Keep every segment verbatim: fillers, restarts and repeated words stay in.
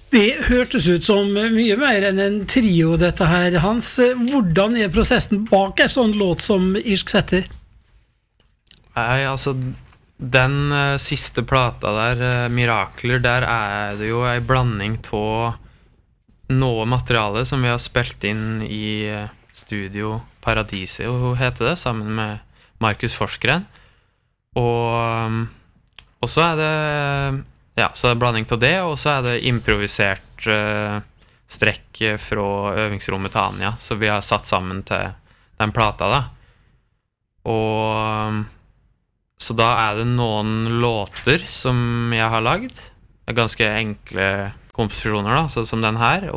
Det hørtes ut som mye mer enn en trio dette her, Hans. Hvordan er prosessen bak en sånn låt som Irsk Setter? Nei, altså, den uh, siste plata der, uh, Mirakler, der er det jo en blanding av noe materiale som vi har spilt inn i uh, studio Paradiso, heter det, sammen med Markus Forsgren. Og, um, og så er det... Ja, så er det blanding til det, og så er det improvisert uh, strekk fra øvingsrommet til Anja, så vi har satt sammen til den plata da. Og så da er det noen låter som jeg har lagd, ganske enkle komposisjoner da, sånn som den her,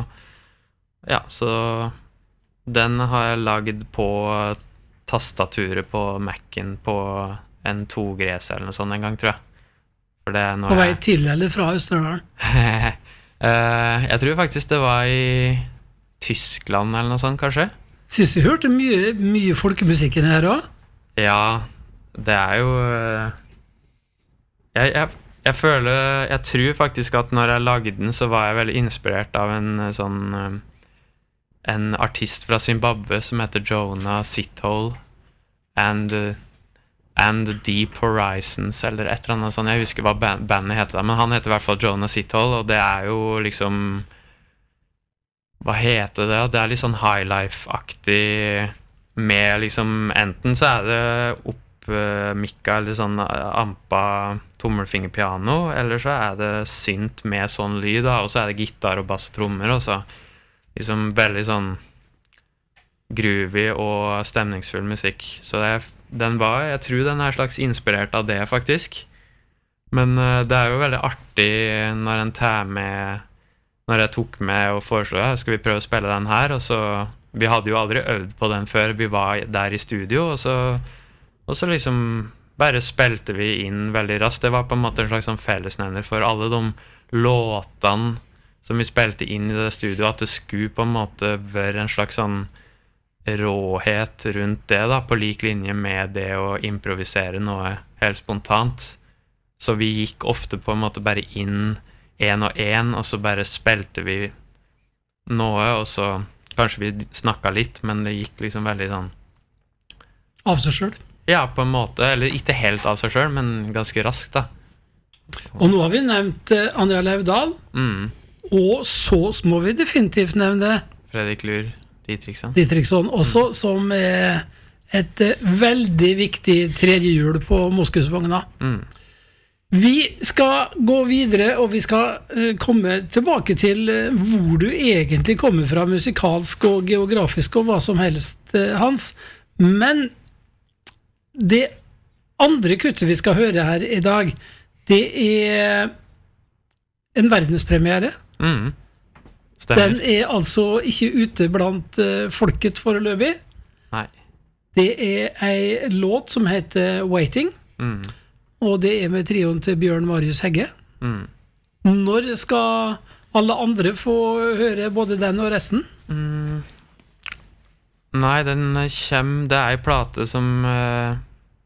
og ja, så den har jeg lagd på tastaturet på Mac'en på en to Gres eller noe sånt en gang, tror jeg. For det er På vei jeg... til eller fra Østerdalen? uh, jeg tror faktisk det var i Tyskland eller noe sånt, kanskje. Synes du hørte mye, mye folkemusikken her også? Ja, det er jo... Uh, jeg, jeg, jeg føler... Jeg tror faktisk at når jeg lagde den, så var jeg veldig inspirert av en sånn... Uh, en artist fra Zimbabwe som heter Jonah Sithole and... Uh, and Deep Horizons, eller et eller annet sånt. Jeg husker hva bandet heter, men han heter i hvert fall Jonah Sithole, og det er jo liksom... Hva heter det? Det er litt sånn highlife-aktig med liksom... Enten så er det oppmikka eller sånn ampa tommelfingerpiano, eller så er det synt med sånn lyd, da, og så er det gitar og bass og trommer, og så liksom veldig sånn groovy og stemningsfull musikk. Så det er den var, jeg tror den er slags inspirert av det faktisk, men uh, det er jo veldig artig når en tar med, når jeg tok med og foreslo, ja, skal vi prøve å spille den her, og så, vi hadde jo aldri øvd på den før vi var der i studio, og så, og så liksom bare spilte vi inn veldig raskt. Det var på en måte en slags sånn fellesnevner for alle de låtene som vi spilte inn i det studio, at det skulle på en måte være en slags sånn råhet rundt det da, på lik linje med det å improvisere noe helt spontant. Så vi gikk ofte på en måte bare inn en og en, og så bare spilte vi noe, og så kanskje vi snakket litt, men det gikk liksom veldig sånn... Av seg selv? Ja, på en måte, eller ikke helt av seg selv, men ganske raskt da. Og nå har vi nevnt uh, Anja Laudal, mm. og så må vi definitivt nevne Fredrik Lur Dietrichson. Dietrichson også, mm. som er et uh, veldig viktig tredje hjul på Moskusvogna. Mm. Vi skal gå videre, og vi skal uh, komme tilbake til uh, hvor du egentlig kommer fra, musikalsk og geografisk og hva som helst, uh, Hans. Men det andre kuttet vi skal høre her i dag, det er en verdenspremiere. Mm. Stemmer. Den er altså ikke ute blant uh, folket foreløpig. Nei. Det er en låt som heter Waiting, mm. og det er med trioen til Bjørn Marius Hegge. Mm. Når skal alle andre få høre både den og resten? Mm. Nei, den kommer, det er en plate som, uh,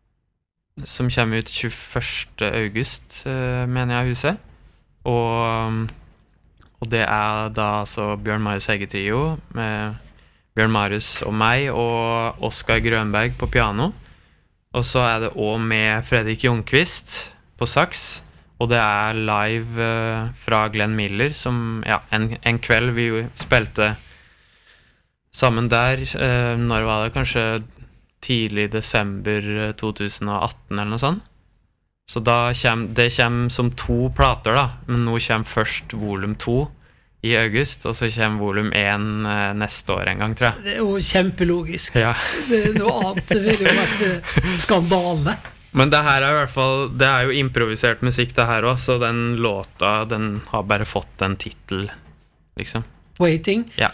som kommer ut tjueførste august, uh, mener jeg huset. Og... Um, Og det er da altså Bjørn Marius Hegge trio med Bjørn Marius og meg og Oskar Grønberg på piano. Og så er det også med Fredrik Ljungqvist på sax. Og det er live uh, fra Glenn Miller som, ja, en, en kveld vi spilte sammen der. Uh, når var det? Kanskje tidlig desember to tusen og atten eller noe sånt. Så da kommer, det kommer som to plater da, men nå kommer først volum to i august, og så kommer volum én eh, neste år en gang, tror jeg. Det er jo kjempelogisk. Ja. Det er noe annet, det vil jo vært skandale. Men det her er i hvert fall, det er jo improvisert musikk det her også, så den låta, den har bare fått en titel, liksom. Waiting. Ja.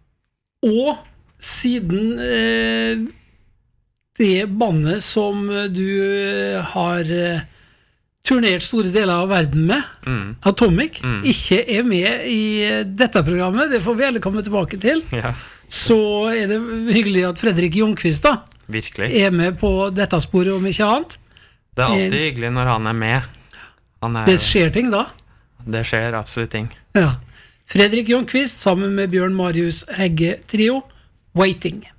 Og siden eh, det bandet som du har eh, turnert store deler av verden med, mm. Atomic, mm. ikke er med i dette programmet, det får vi alle komme tilbake til, ja. Så er det hyggelig at Fredrik Ljungqvist da, virkelig. Er med på dette sporet om ikke annet. Det er alltid hyggelig når han er med. Han er, det skjer ting da. det skjer absolutt ting. Ja. Fredrik Johnqvist sammen med Bjørn Marius Hegge Trio, Waiting.